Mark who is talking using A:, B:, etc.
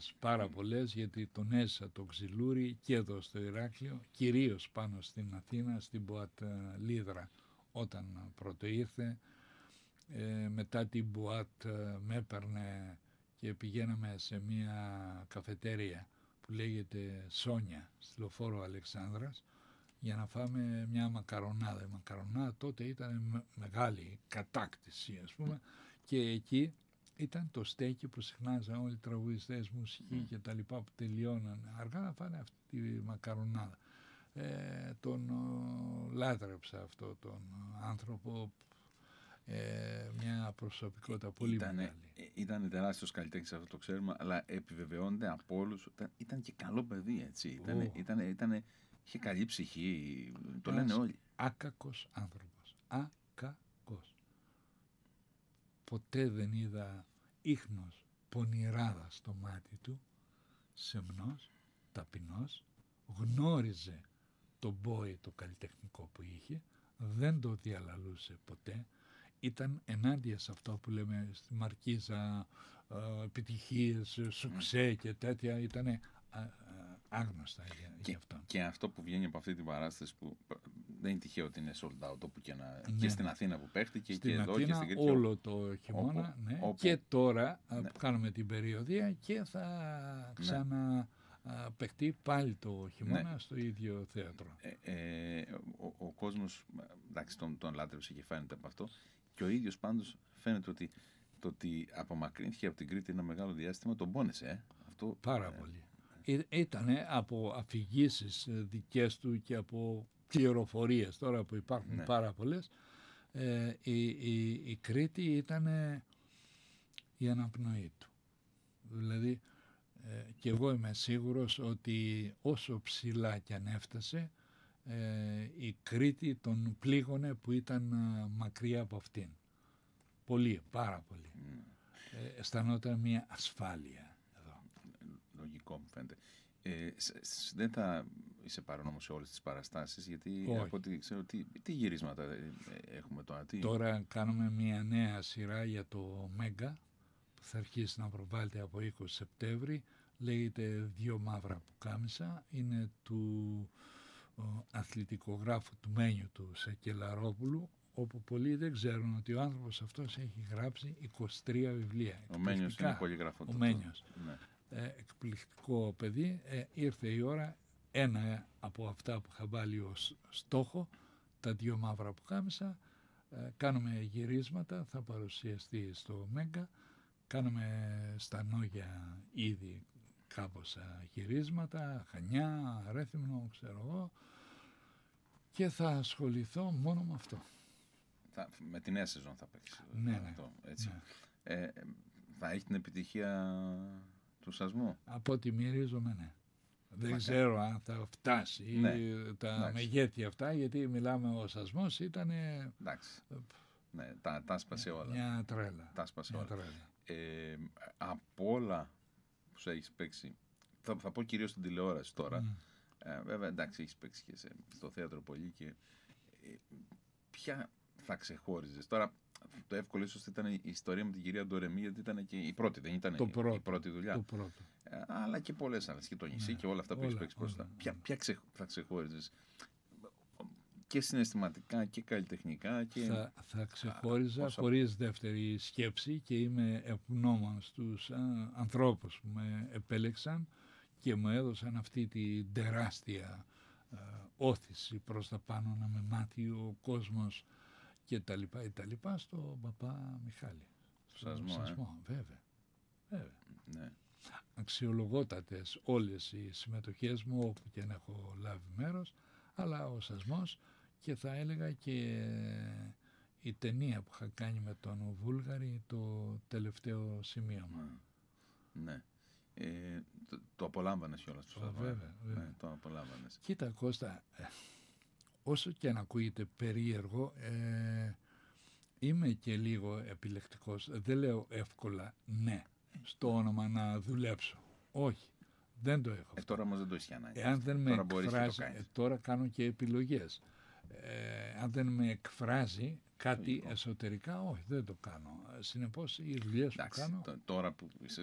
A: πάρα πολλές, γιατί τον έζησα το Ξυλούρι και εδώ στο Ηράκλειο, κυρίως πάνω στην Αθήνα, στην Μπουάτ Λίδρα όταν πρώτο ήρθε. Μετά την Μπουάτ με έπαιρνε και πηγαίναμε σε μια καφετέρια που λέγεται Σόνια στη Λεωφόρο Αλεξάνδρας για να φάμε μια μακαρονάδα. Η μακαρονάδα τότε ήταν μεγάλη κατάκτηση, ας πούμε, και εκεί ήταν το στέκι που συχνάζαν όλοι οι τραγουδιστές, μουσική και τα λοιπά που τελειώναν αργά να φάνε αυτή τη μακαρονάδα. Τον λάτρεψα αυτό τον άνθρωπο, μια προσωπικότητα πολύ μεγάλη.
B: Ήταν τεράστιος καλλιτέχνης, αυτό το ξέρουμε, αλλά επιβεβαιώνεται από όλους. Ήταν και καλό παιδί, έτσι. Είχε καλή ψυχή, το λένε όλοι.
A: Άκακος άνθρωπος. Άκακος. Ποτέ δεν είδα ίχνος πονηράδα στο μάτι του, σεμνός, ταπεινός, γνώριζε τον μπόι το καλλιτεχνικό που είχε, δεν το διαλαλούσε ποτέ, ήταν ενάντια σε αυτό που λέμε στη Μαρκίζα, επιτυχίες, σουξέ και τέτοια, ήταν άγνωστα για αυτό.
B: Και αυτό που βγαίνει από αυτή την παράσταση, που δεν είναι τυχαίο ότι είναι sold out όπου και στην Αθήνα που παίχτηκε
A: στην
B: και
A: Αθήνα,
B: εδώ και στην Κρήτη.
A: όλο το χειμώνα, και τώρα που κάνουμε την περιοδία και θα ξαναπαιχτεί πάλι το χειμώνα στο ίδιο θέατρο.
B: Ο κόσμος, εντάξει, τον λάτρεψε και φαίνεται από αυτό, και ο ίδιος πάντως φαίνεται ότι το ότι απομακρύνθηκε από την Κρήτη ένα μεγάλο διάστημα τον πόνεσε. Αυτό,
A: πάρα πολύ. Ήτανε από αφηγήσεις δικές του και από πληροφορίες τώρα που υπάρχουν πάρα πολλές. Η Κρήτη ήταν η αναπνοή του. Δηλαδή και εγώ είμαι σίγουρος ότι όσο ψηλά κι αν έφτασε, η Κρήτη τον πλήγωνε που ήταν μακριά από αυτήν. Πολύ, πάρα πολύ. Αισθανόταν μια ασφάλεια εδώ.
B: Λογικό μου φαίνεται. Δεν θα είσαι παρόν όμως σε όλες τις παραστάσεις, γιατί από ό,τι ξέρω, τι γυρίσματα έχουμε τώρα.
A: Τώρα κάνουμε μια νέα σειρά για το Μέγκα που θα αρχίσει να προβάλλεται από 20 Σεπτέμβρη. Λέγεται «Δύο μαύρα πουκάμισα». Είναι του αθλητικογράφου του Μένιου του Σακελαρόπουλου, όπου πολλοί δεν ξέρουν ότι ο άνθρωπος αυτός έχει γράψει 23 βιβλία.
B: Ο Μένιος είναι πολυγράφο.
A: Ο Μένιος. Εκπληκτικό παιδί. Ήρθε η ώρα, ένα από αυτά που είχα βάλει ως στόχο, τα δύο μαύρα πουκάμισα. Κάνουμε γυρίσματα, θα παρουσιαστεί στο Μέγκα. Κάνουμε στα Νόγια ήδη κάμποσα γυρίσματα, Χανιά, Ρέθυμνο, ξέρω εγώ, και θα ασχοληθώ μόνο με αυτό.
B: Με τη νέα σεζόν θα παίξει.
A: Έτσι.
B: Θα έχει την επιτυχία του Σασμού.
A: Από ό,τι μυρίζομαι, ναι. Δεν ξέρω αν θα φτάσει τα μεγέθη αυτά, γιατί μιλάμε, ο Σασμός ήταν...
B: Εντάξει. Τα σπάσε όλα.
A: Μια τρέλα.
B: Από όλα που σου έχεις παίξει, θα πω κυρίως στην τηλεόραση τώρα. Βέβαια, εντάξει, έχεις παίξει και στο θέατρο πολύ, και ποια θα ξεχώριζες? Τώρα, το εύκολο ίσως ήταν η ιστορία με την κυρία Ντορεμή, γιατί ήταν και η πρώτη, δεν ήταν η πρώτη δουλειά.
A: Το πρώτο.
B: Αλλά και πολλές άλλες, και το νησί και όλα αυτά που έχεις παίξει μπροστά. Ποια θα ξεχώριζες? Και συναισθηματικά και καλλιτεχνικά.
A: Θα ξεχώριζα χωρίς δεύτερη σκέψη, και είμαι ευγνώμων στους ανθρώπους που με επέλεξαν και μου έδωσαν αυτή τη τεράστια όθηση προς τα πάνω, να με μάθει ο κόσμος και τα λοιπά, στο Παπά Μιχάλη.
B: Στο Σασμό,
A: βέβαια.
B: Ναι.
A: Αξιολογότατες όλες οι συμμετοχές μου όπου και αν έχω λάβει μέρος, αλλά ο Σασμός, και θα έλεγα και η ταινία που είχα κάνει με τον Βούλγαρη, το τελευταίο σημείωμα.
B: Ναι. Το απολάμβανες κιόλας.
A: Βέβαια.
B: Το απολάμβανες.
A: Κοίτα, Κώστα, όσο και αν ακούγεται περίεργο, είμαι και λίγο επιλεκτικός. Δεν λέω εύκολα ναι στο όνομα να δουλέψω. Όχι, δεν το έχω.
B: Τώρα όμως δεν το έχει ανάγκη.
A: Εάν δεν με εκφράζει, τώρα κάνω και επιλογές. Αν δεν με εκφράζει κάτι εσωτερικά, όχι, δεν το κάνω. Συνεπώς οι δουλειές που κάνω...
B: Τώρα που είσαι